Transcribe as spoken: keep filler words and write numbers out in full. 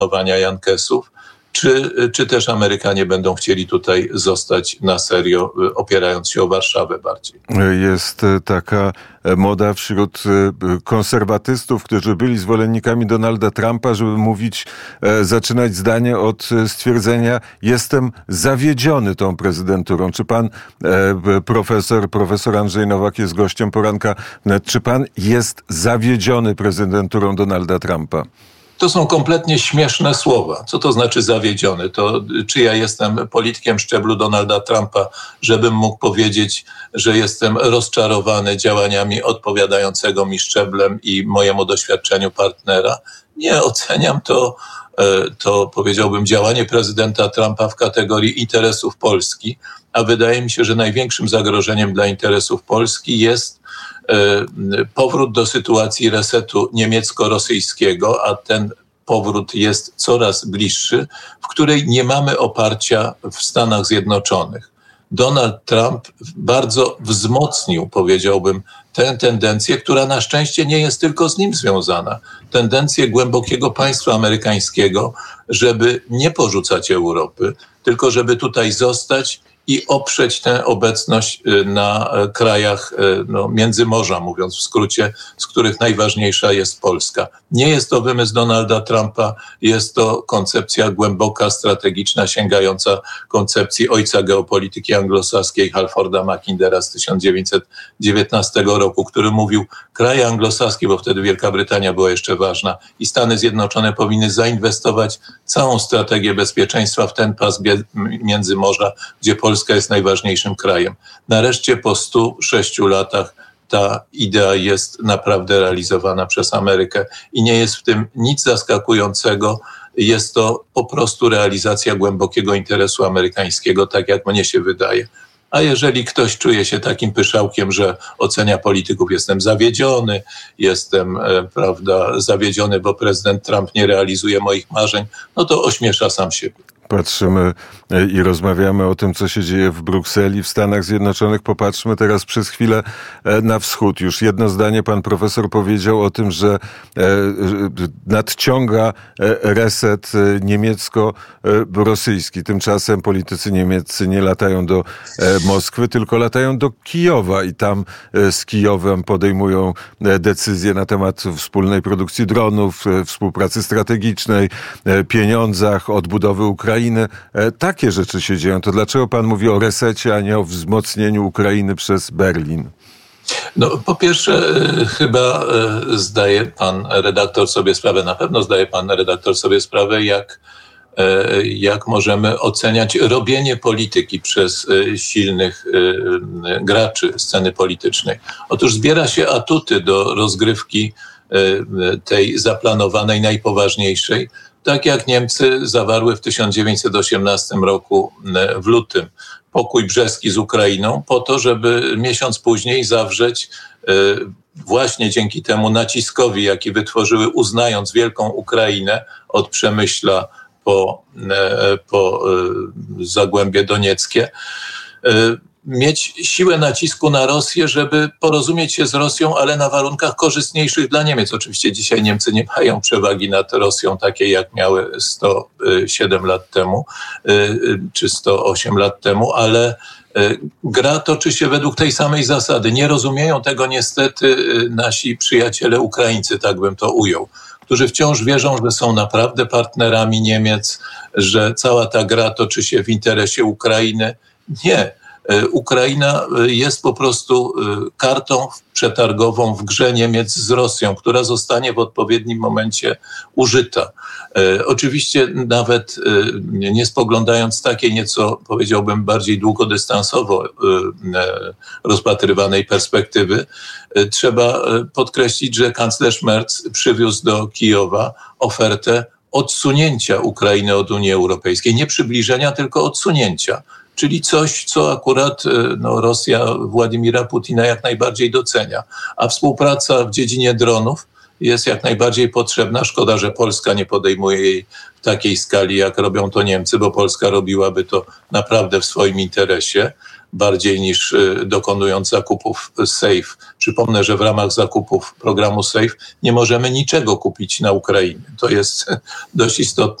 Jankesów, czy, czy też Amerykanie będą chcieli tutaj zostać na serio, opierając się o Warszawę bardziej. Jest taka moda wśród konserwatystów, którzy byli zwolennikami Donalda Trumpa, żeby mówić, zaczynać zdanie od stwierdzenia: jestem zawiedziony tą prezydenturą. Czy pan profesor, profesor Andrzej Nowak jest gościem poranka wnet. Czy pan jest zawiedziony prezydenturą Donalda Trumpa? To są kompletnie śmieszne słowa. Co to znaczy zawiedziony? To czy ja jestem politykiem szczeblu Donalda Trumpa, żebym mógł powiedzieć, że jestem rozczarowany działaniami odpowiadającego mi szczeblem i mojemu doświadczeniu partnera? Nie, oceniam to, to powiedziałbym, działanie prezydenta Trumpa w kategorii interesów Polski, a wydaje mi się, że największym zagrożeniem dla interesów Polski jest powrót do sytuacji resetu niemiecko-rosyjskiego, a ten powrót jest coraz bliższy, w której nie mamy oparcia w Stanach Zjednoczonych. Donald Trump bardzo wzmocnił, powiedziałbym, tę tendencję, która na szczęście nie jest tylko z nim związana. Tendencję głębokiego państwa amerykańskiego, żeby nie porzucać Europy, tylko żeby tutaj zostać i oprzeć tę obecność na krajach no, Międzymorza, mówiąc w skrócie, z których najważniejsza jest Polska. Nie jest to wymysł Donalda Trumpa, jest to koncepcja głęboka, strategiczna, sięgająca koncepcji ojca geopolityki anglosaskiej Halforda Mackindera z tysiąc dziewięćset dziewiętnastego roku, który mówił: kraje anglosaskie, bo wtedy Wielka Brytania była jeszcze ważna, i Stany Zjednoczone powinny zainwestować całą strategię bezpieczeństwa w ten pas Międzymorza, gdzie Polska jest najważniejszym krajem. Nareszcie po stu sześciu latach ta idea jest naprawdę realizowana przez Amerykę i nie jest w tym nic zaskakującego. Jest to po prostu realizacja głębokiego interesu amerykańskiego, tak jak mnie się wydaje. A jeżeli ktoś czuje się takim pyszałkiem, że ocenia polityków: jestem zawiedziony, jestem, e, prawda, zawiedziony, bo prezydent Trump nie realizuje moich marzeń, no to ośmiesza sam siebie. Patrzymy i rozmawiamy o tym, co się dzieje w Brukseli, w Stanach Zjednoczonych. Popatrzmy teraz przez chwilę na wschód. Już jedno zdanie pan profesor powiedział o tym, że nadciąga reset niemiecko-rosyjski. Tymczasem politycy niemieccy nie latają do Moskwy, tylko latają do Kijowa i tam z Kijowem podejmują decyzje na temat wspólnej produkcji dronów, współpracy strategicznej, pieniądzach, odbudowy Ukrainy. Takie rzeczy się dzieją. To dlaczego pan mówi o resecie, a nie o wzmocnieniu Ukrainy przez Berlin? No, po pierwsze, chyba zdaje pan redaktor sobie sprawę, na pewno zdaje pan redaktor sobie sprawę, jak, jak możemy oceniać robienie polityki przez silnych graczy sceny politycznej. Otóż zbiera się atuty do rozgrywki tej zaplanowanej, najpoważniejszej, tak jak Niemcy zawarły w tysiąc dziewięćset osiemnastym roku w lutym pokój brzeski z Ukrainą, po to, żeby miesiąc później zawrzeć właśnie dzięki temu naciskowi, jaki wytworzyły, uznając wielką Ukrainę od Przemyśla po, po Zagłębie Donieckie, mieć siłę nacisku na Rosję, żeby porozumieć się z Rosją, ale na warunkach korzystniejszych dla Niemiec. Oczywiście dzisiaj Niemcy nie mają przewagi nad Rosją takiej, jak miały sto siedem lat temu, czy sto osiem lat temu, ale gra toczy się według tej samej zasady. Nie rozumieją tego niestety nasi przyjaciele Ukraińcy, tak bym to ujął, którzy wciąż wierzą, że są naprawdę partnerami Niemiec, że cała ta gra toczy się w interesie Ukrainy. Nie. Ukraina jest po prostu kartą przetargową w grze Niemiec z Rosją, która zostanie w odpowiednim momencie użyta. Oczywiście nawet nie spoglądając z takiej nieco, powiedziałbym, bardziej długodystansowo rozpatrywanej perspektywy, trzeba podkreślić, że kanclerz Merz przywiózł do Kijowa ofertę odsunięcia Ukrainy od Unii Europejskiej. Nie przybliżenia, tylko odsunięcia. Czyli coś, co akurat no, Rosja Władimira Putina jak najbardziej docenia. A współpraca w dziedzinie dronów jest jak najbardziej potrzebna. Szkoda, że Polska nie podejmuje jej w takiej skali, jak robią to Niemcy, bo Polska robiłaby to naprawdę w swoim interesie. bardziej niż dokonując zakupów SAFE. Przypomnę, że w ramach zakupów programu SAFE nie możemy niczego kupić na Ukrainie. To jest dość istotne.